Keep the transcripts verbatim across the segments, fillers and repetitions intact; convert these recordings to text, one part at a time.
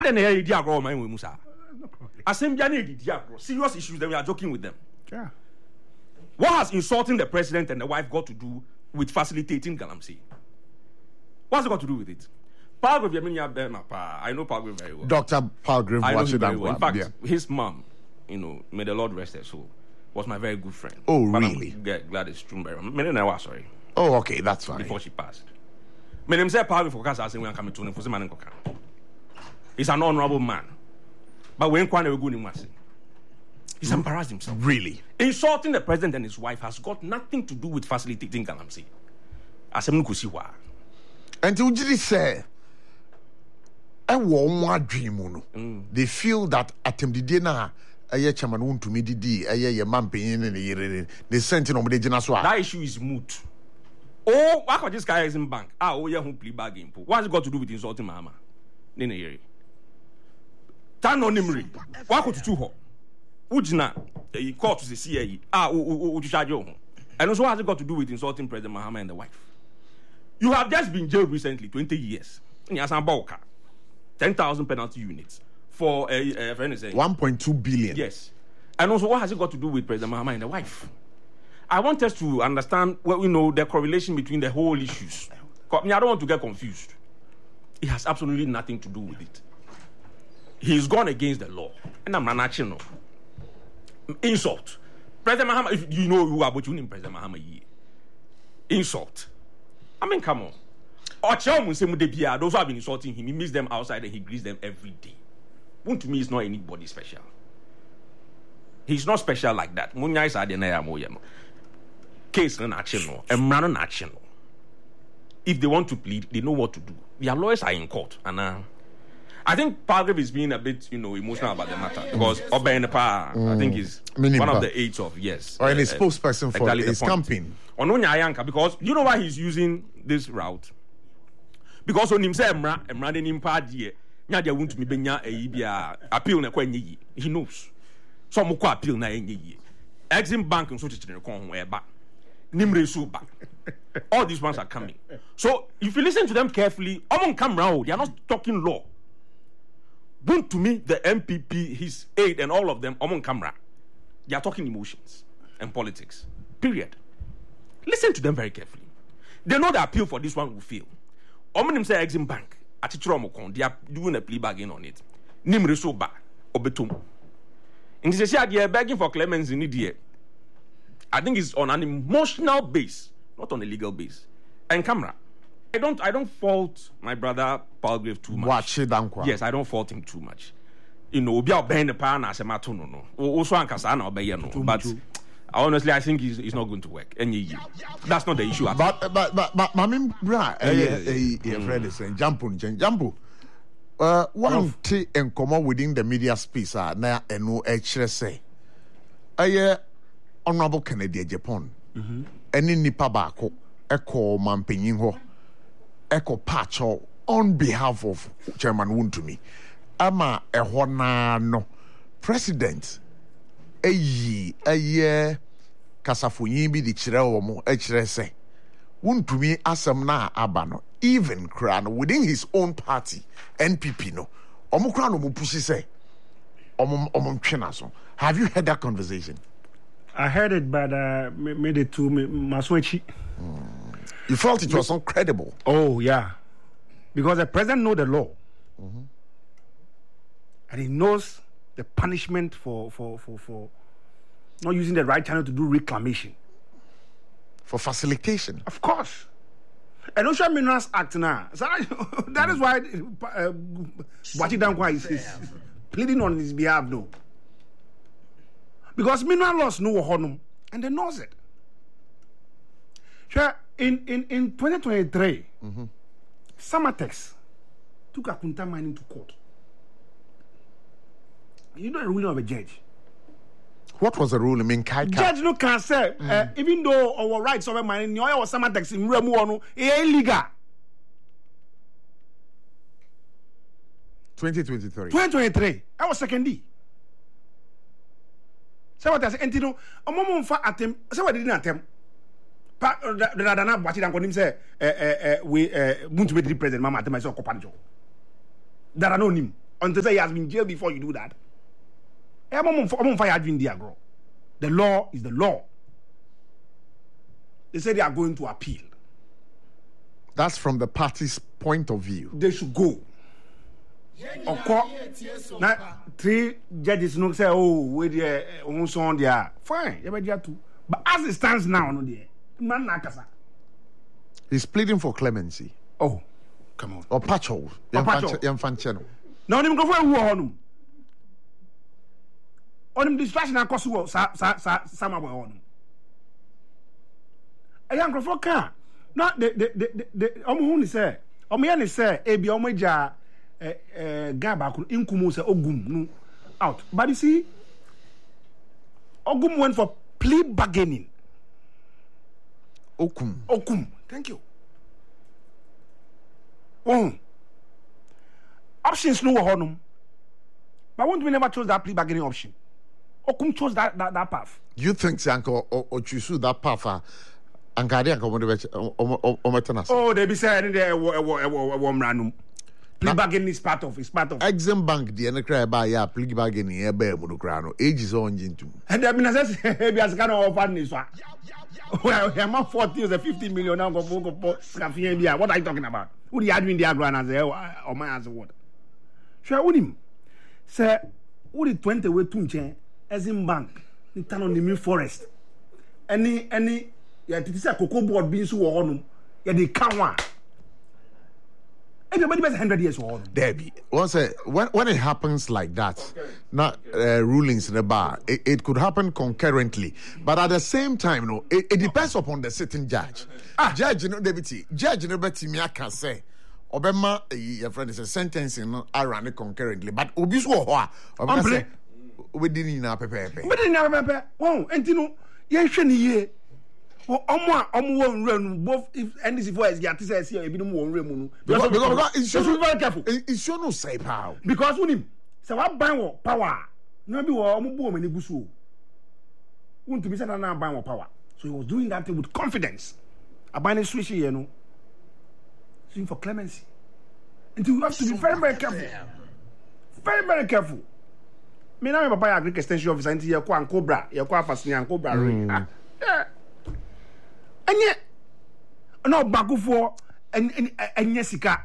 Then they diagro man we musa. Assembly need diagro. Serious issues that we are joking with them. Yeah. What has insulting the president and the wife got to do with facilitating Galamsey? What's it got to do with it? Palgrave, I know Palgrave very well. Doctor Palgrave, I know him very that well. In fact, yeah. his mom, you know, may the Lord rest her soul, was my very good friend. Oh, but really? I'm glad, glad it's true. Many I was sorry. Oh, okay, that's fine. Before she passed. My name is Palgrave for Casa, when I'm coming to him for the man in Coca. He's an honorable man. But when Kwane will go in Masi, he's embarrassed himself. Really? Insulting the president and his wife has got nothing to do with facilitating Galamsey. As I'm going to see why. Until you say, I want dream. They feel that at them the dinner, a year chairman won't to me, the a year man paying in a year, they sent in on the Genaswa. That issue is moot. Oh, why could this guy is in bank? Ah, oh, yeah, who play bargain. What's it got to do with insulting Mama? Nene Yeri. Tan on Nimri. Why could you do her? Ujina, a court to the C A E. Ah, oh, to charge you. And also, what has it got to do with insulting President Mahama and the wife? You have just been jailed recently, twenty years. In Yasamboka. ten thousand penalty units for a, a friend is saying one point two billion. Yes. And also, what has it got to do with President Mahama and the wife? I want us to understand what we know the correlation between the whole issues. I don't want to get confused. It has absolutely nothing to do with it. He's gone against the law. And I'm not actually insult. President Mahama, if you know you are but you need President Mahama. Insult. I mean, come on. Those who have been insulting him, he meets them outside and he greets them every day. One to me is not anybody special. He's not special like that. Case national, national. If they want to plead, they know what to do. Their lawyers are in court, and uh, I think Palgrave is being a bit, you know, emotional about the matter because Oba in the power, I think, is one of the aides of yes, or uh, a uh, spokesperson for exactly his campaign. Ononya Ayanka, because you know why he's using this route. Because on him say emra emra de nimpa die nya de won't me benya eyi bia appeal na kwa nyi he knows so mo kwa appeal na enyi Exim Bank nso chichire kon ho eba nimre so ba all these ones are coming. So if you listen to them carefully, among camera they are not talking law. But to me the M P P, his aide and all of them among camera, they are talking emotions and politics. Period. Listen to them very carefully. They know the appeal for this one will fail. Omonim say Exim Bank, atichiro they are doing a plea bargain on it. Nimre so ba obetum. In this area, they are begging for clemency in the I think it's on an emotional base, not on a legal base. And camera, I don't, I don't fault my brother Palgrave too much. Watch it, yes, I don't fault him too much. You know, obi obey the power na sema to no no. Also ankasa na obey no, but. Honestly, I think it's, it's not going to work. Any that's not the issue. But but but but Mami Bra, a friend is saying, "Jampu, Jampu." Uh, one thing in common within the media space are now and no actually say, "Aye, honorable Kennedy Japan, any nipa bako, echo mampinyin ho, echo patcho on behalf of Chairman Wontumi, ama ehona no president." Eyi eye kasafonyin bi di kire wo mo e kire se wontumi asem na aba no even kra no within his own party N P P no omo kra no mo push say omo omo ntwena so. Have you heard that conversation? I heard it, but uh, made it to Maswechi. Mm. You felt it was but, incredible. Oh yeah, because the president knows the law, mm-hmm. and he knows the punishment for, for, for, for not using the right channel to do reclamation. For facilitation. Of course. And Ocean Minerals Act now. So that is why uh, Bwachi Dankwa is, is pleading on his behalf, no. Because mineral laws know honum and they knows it. So in, in, in twenty twenty-three, mm-hmm. Samatex took a Kunta mining to court. You know the ruling of a judge. What was the ruling? I mean, Kai Judge no can say, mm. uh, even though our rights of a man, you know, some attacks in Remuano, illegal. twenty twenty-three. twenty twenty-three. I was second D. So what I say, and you know, a moment for attempt. So what didn't attempt? But the Dana Bwachi and him say, we want to be the president, Mama, at myself, Copanjo. There are no name. until say he has been jailed before you do that. I'm on fire doing the agro. The law is the law. They say they are going to appeal. That's from the party's point of view. They should go. Of course, now three judges no say, oh, where the on son there. Fine, you better too. But as it stands now, no there. Man nakasa. He's pleading for clemency. Oh, come on. Or pacho. Yam fancheno. Now them go for who on. On them distraction and cost wo sa sa sa sama boy on. A young crofo car. Not the the the the omo hu ni say. Omo ye ni say e bi omo ja eh eh gaba kun inkumu say ogum no out. But you see Ogum went for plea bargaining. Okum. Okum. Thank you. Oh. Options no honum. But won't we never chose that plea bargaining option? Okum chose that that, that path. You think Sanko or, or choose that path? Uh, oh, they be saying there one plea bargaining is part of it's part of Exim Bank, the end cry by ya plea bargaining here by Monocrano. Age is on into. And I mean, I said, as kind of offer this one. Well, I'm not forty or fifty million now. What are you talking about? Who the admin the agro and say, oh, my answer what? Sure, with him. Say, who the twenty way to change Exim Bank, the town on the New Forest. Any, any, yeah, it is a cocoa board being so on. Yeah, they can't one. Everybody was hundred years old. Debbie, once uh, when when it happens like that, okay. Not uh, rulings in the bar, it, it could happen concurrently, but at the same time, no, it, it depends upon the sitting judge. Ah, judge, you know, deputy, judge, you know, but me I can say, Obama, your friend is a sentencing, no, I ran it concurrently, but obviously, Obama say, we didn't know pepe. We didn't know pepe. Oh, and you know, you shouldn't hear. Well, I'm I'm one run both if and this voice get to say here, no one run because because it's so very careful. It's so no say power because when him say what buy power no be wo am bo mani gusu want to be said na buy power so he was doing that thing with confidence abani switch here no seeking for clemency and you have to be very very careful very very careful me na me papa agric extension officer nti ye kwa cobra ye kwa fasini an cobra re ah Anye no bagufo enye sika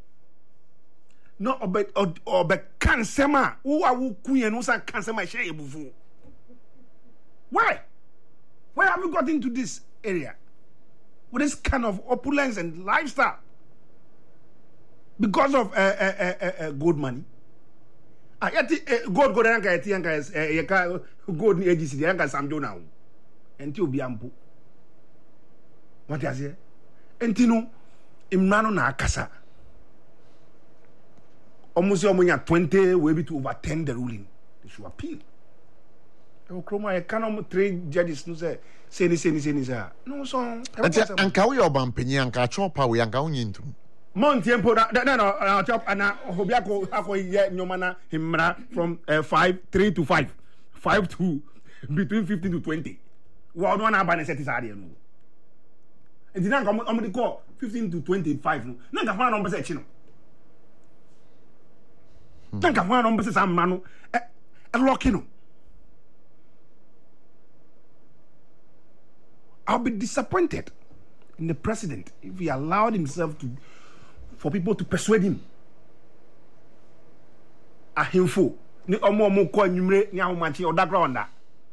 no obe obe kansema wo awu kunye no san kansema share ebufu. Why why have you got into this area with this kind of opulence and lifestyle because of uh, uh, uh, uh, gold money? Ah yeti uh, gold gold anka yeti anka uh, yeka gold ni agency anka samjo na wo enti obi ampo. What is it? Entino imrano na akasa. Almost almost twenty, we be to overturn the ruling. They should appeal. E kroma e kanom three judges no say say ni say ni say ni say. No so. Anka we obampenyi anka chopa we anka unyintu. Mon tempo na no no chop ana obi akọ akọ ye nyoma na himra from uh, five three to five. five to between fifteen to twenty. Wa no na ba na set is ade no. And then I'm going to call fifteen to twenty-five. No, no, no, no, no, no. No, no, no, no, no, no. I'll be disappointed in the president if he allowed himself to, for people to persuade him. A himfo. Ni omo omo ko anwumre ni ahomachi odakra onda.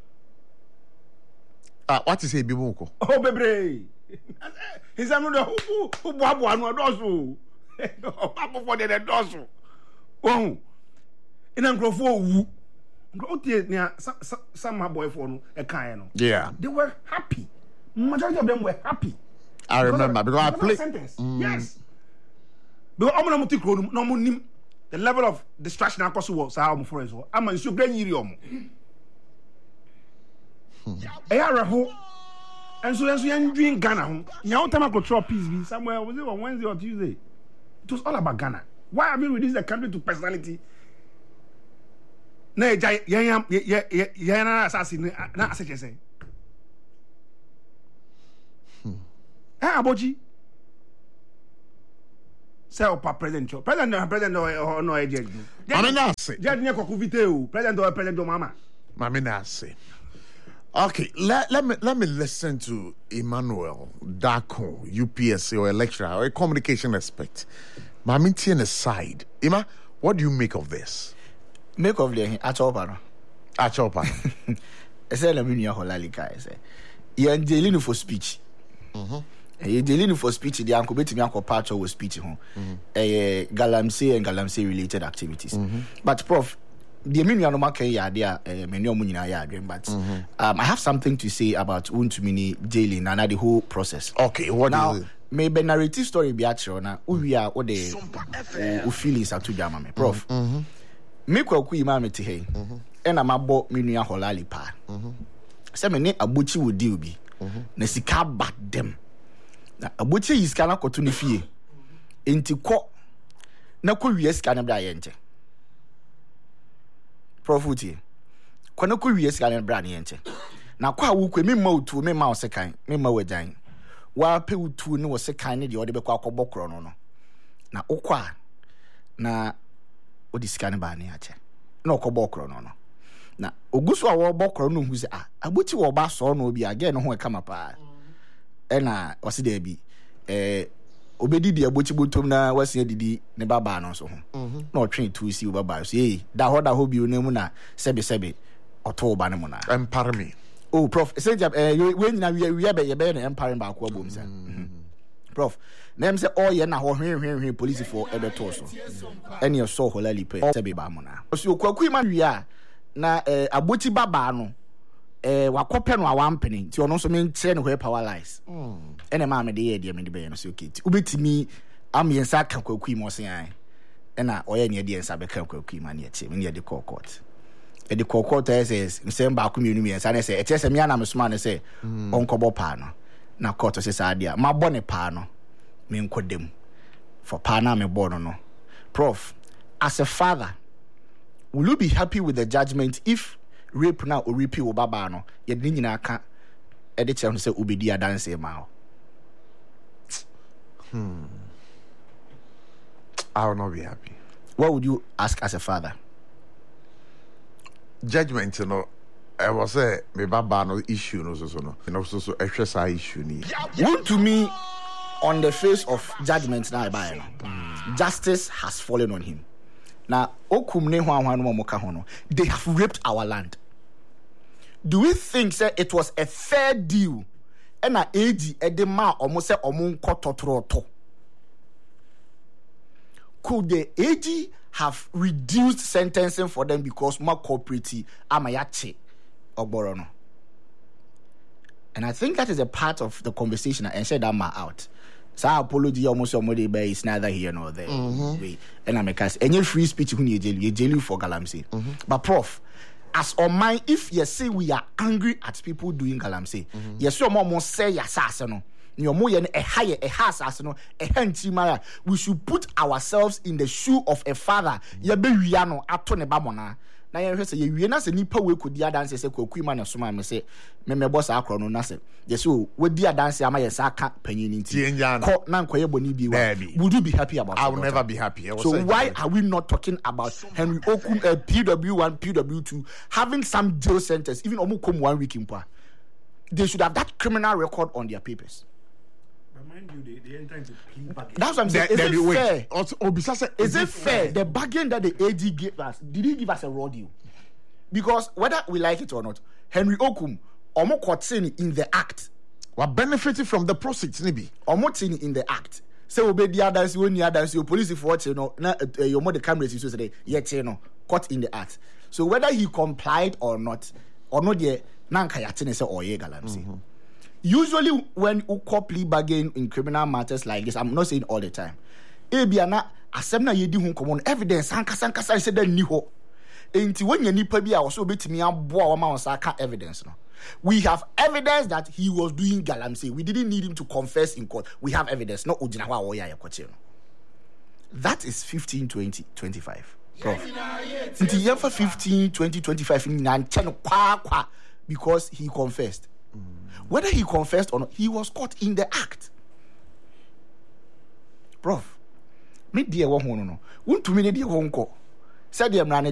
Ah, what is a bibuko? Oh, baby. He's a no who who boabo anu odoso. Papa for the doso. Oh. Ina nkrofo owu. Nkrofo tia some boy for no e kan no. Yeah. They were happy. Majority of them were happy. I remember because I played. Mm. Yes. Because I'm not going no nim the level of distraction I cause was how for as well. I'm so great yiri omo. Eh araho. And so as we are doing Ghana, now time I control peace be somewhere was it on Wednesday or Tuesday? It was all about Ghana. Why have you reduced the country to personality? Na ya ya ya ya na assassin na assassin. Eh aboji. say opa president cho president no president no no judge Mami na say judge ne koku vite o president or president mama Mami na say okay, let, let me let me listen to Emmanuel Darko, U P S C or a lecturer or a communication expert. Mami Tien aside, Ima, what do you make of this? Make of the Achopa. Achopa. I said, let me know Holalika. I say, you're dealing for speech. You're dealing for speech. The uncle bet me uncle part of speech. Eh, Galamsey and Galamsey related activities. But, Prof, the meaning of my idea, many of them, but um, I have something to say about Untumini jailing and the whole process. Okay, what now, is it? Maybe narrative story be actual now. We are what the uh, feelings are to jama me, Prof. Me kwa ku imam te he. E na mabo me nua holali pa. Se me ne abuchi wo di obi. Na sika ba dem. Na abuchi yi sika na koto ne fie. Enti ko na ko wie sika na bra ye nche. Prof uti. Ko na ko wie sika na bra ne nche. Na kwa wo kwa me ma otu me ma osekan, me ma wajan. Wa pe utu ne wo sekan ne de ode be kwa akobɔ kro no no. Na okwa na odi sika ne ba ne ache na okobɔ kro no no na ogusu a wo bɔ kro no hu se ah abuti wo ba so no obi age no ho e kama pa e na wase da bi eh obedi di abuti botom na wase didi ne baba no so ho na otwe tu si wo baba so eh da ho da ho bi onemu na sebe sebe oto ba ne mu na Empire me. oh prof say eh we nyina we we be ye be na empire ba ko abom sa Prof, name say oh yeah na ho hwen hwen hwen police for ebeto so. Ene so holali pe se be ba mo na. So kwaku ma wi a na eh aboti baba no eh wakope no awampene ti ono so me nche ne ho power lies. Mm. Ene ma me de ye de me de be no so okay. Ubetimi am yensa ka kwaku mo se an. Ena oye ne de yensa be ka kwaku ma ne eche me ne de call court. E de call court says nsem ba ku mi nu mi yensa ne say eche se me ana me soma ne say onkobo pa no. Na court say sadia ma bone pa no me nkodem for pa na me born no. Prof, as a father, will you be happy with the judgment if rape now or rape o baba no ye de nyina ka e de che say obedi adanse ma o? Hmm. I will not be happy. What would you ask as a father? Judgment, you know, I was say me baba no issue no so so no. You know so so exercise issue ni. Would to me on the face of judgment now by no. Justice has fallen on him. Now okum ne hwan hwan no mo ka ho no. They have raped our land. Do we think say it was a fair deal? And na age e de ma omo say omo nko totoroto. Could the A G have reduced sentencing for them because more cooperative amayache ogboro no? And I think that is a part of the conversation and share that ma out. So apology almost somebody by is neither here nor there. Mm-hmm. And I'm a cast any free speech who you jail you jail for galamsey. Mm-hmm. But Prof, as on mine, if you say we are angry at people doing galamsey, mm-hmm. yes, your mom say yes, no. Your moyen a higher a house as no a henchimaya. We should put ourselves in the shoe of a father. Ya be wiano atone bamona. Na ye say ye na se nipa we could dia dance say kwaku ma na soma me say me me boss akro no na say yes so we dia dance ama ye sa ka panyin nti ko na nkoye boni bi wa. Would you be happy about I will never be happy. So why are we not talking about Henry Okum uh, P W one P W two having some jail sentence even omo come one week in pa? They should have that criminal record on their papers. They, they enter into plea bargain. That's what I'm saying. Is the, it the fair? Also, Obisa, is it fair? The bargain that the A G gave us, did he give us a raw deal? Because whether we like it or not, Henry Okum, Omo Kwatini in the act. What benefited from the proceeds, maybe? Omo Tini in the act. Say, obey the others, when the others, your police for what you know, your mother cameras, you say, yet, you know, caught in the act. So whether he complied or not, or not yet, Nankayatine say, or ye galamsi. Usually, when you call plea bargain in criminal matters like this, I'm not saying all the time. Ebiana, asemna yedi hun common evidence. Sanka sanka sanka said that niho. Enti when you nipa bi a also bit me aboa wama osaka evidence no. We have evidence that he was doing galamsey. We didn't need him to confess in court. We have evidence. No ojina wa oya yakoche no. That is fifteen, twenty, twenty-five. Prof. Nti yefa fifteen, twenty, twenty-five in nanchen kwa kwa because he confessed. Whether he confessed or not, he was caught in the act. Prof, me deɛ wɔ ho no no wontumi ne deɛ wɔ nkɔ sɛdeɛ mmara